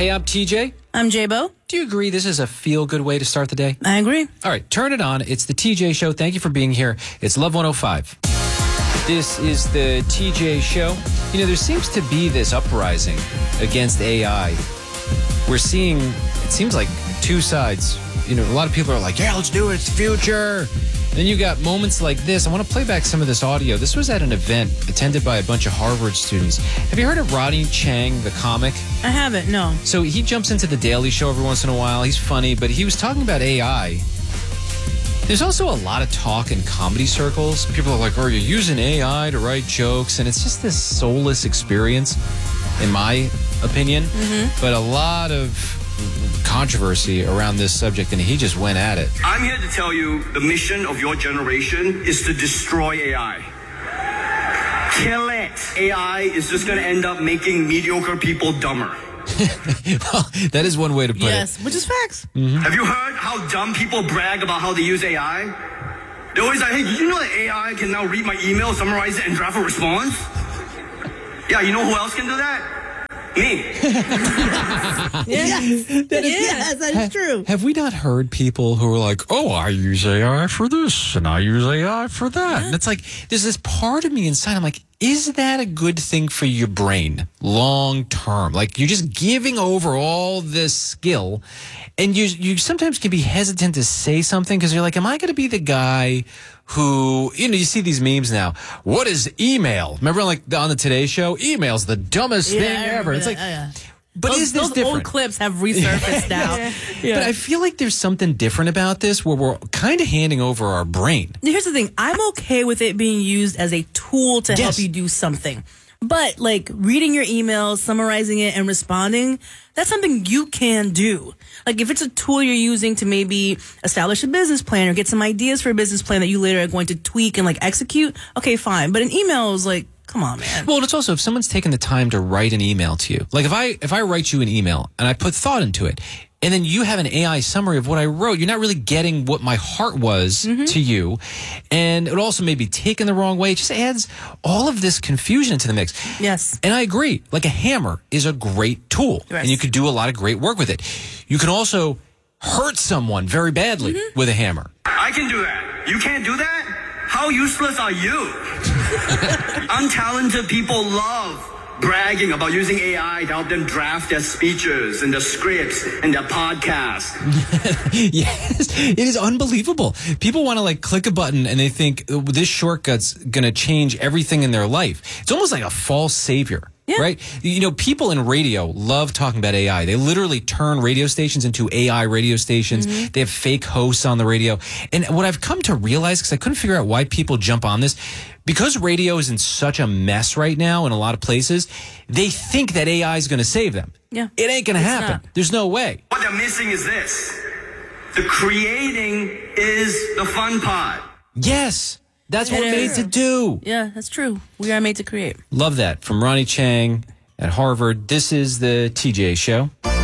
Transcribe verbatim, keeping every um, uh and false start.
Hey, I'm T J. I'm J-Bo. Do you agree this is a feel-good way to start the day? I agree. All right, turn it on. It's the T J Show. Thank you for being here. It's Love one oh five. This is the T J Show. You know, there seems to be this uprising against A I. We're seeing, it seems like two sides. You know, a lot of people are like, yeah, let's do it. It's the future. Then you got moments like this. I want to play back some of this audio. This was at an event attended by a bunch of Harvard students. Have you heard of Ronny Chieng, the comic? I haven't, no. So he jumps into the Daily Show every once in a while. He's funny, but he was talking about A I. There's also a lot of talk in comedy circles. People are like, oh, you're using A I to write jokes. And it's just this soulless experience, in my opinion. Mm-hmm. But a lot of controversy around this subject, and he just went at it. I'm here to tell you the mission of your generation is to destroy A I. Kill it. A I is just going to end up making mediocre people dumber. Well, that is one way to put yes, it. Yes, which is facts. Mm-hmm. Have you heard how dumb people brag about how they use A I? They're always like, hey, did you know that A I can now read my email, summarize it, and draft a response? Yeah, you know who else can do that? Me. Yes, that is, yes, that is true. Have we not heard people who are like, oh, I use A I for this, and I use A I for that? Yeah. And it's like, there's this part of me inside, I'm like, is that a good thing for your brain long term? Like, you're just giving over all this skill, and you you sometimes can be hesitant to say something because you're like, am I going to be the guy who, you know, you see these memes now. What is email? Remember, like on the Today Show, email's the dumbest yeah, thing ever. It's like, oh, yeah. but those, is this those different? Old clips have resurfaced now. yeah. Yeah. But I feel like there's something different about this where we're kind of handing over our brain. Here's the thing. I'm okay with it being used as a tool to yes. help you do something. But, like, reading your emails, summarizing it, and responding, that's something you can do. Like, if it's a tool you're using to maybe establish a business plan or get some ideas for a business plan that you later are going to tweak and, like, execute, okay, fine. But an email is like, come on, man. Well, and it's also if someone's taken the time to write an email to you. Like, if I if I write you an email and I put thought into it, and then you have an A I summary of what I wrote, you're not really getting what my heart was mm-hmm. to you. And it also may be taken the wrong way. It just adds all of this confusion into the mix. Yes. And I agree. Like, a hammer is a great tool. Yes. And you could do a lot of great work with it. You can also hurt someone very badly mm-hmm. with a hammer. I can do that. You can't do that? How useless are you? Untalented people love bragging about using A I to help them draft their speeches and their scripts and their podcasts. Yes, it is unbelievable. People want to like click a button and they think oh, this shortcut's going to change everything in their life. It's almost like a false savior. Yeah. Right? You know, people in radio love talking about A I. They literally turn radio stations into A I radio stations. Mm-hmm. They have fake hosts on the radio. And what I've come to realize, because I couldn't figure out why people jump on this, because radio is in such a mess right now in a lot of places, they think that A I is going to save them. Yeah. It ain't going to happen. Not. There's no way. What they're missing is this. The creating is the fun part. Yes. That's what we're made to do. Yeah, that's true. We are made to create. Love that. From Ronny Chieng at Harvard. This is the T J Show.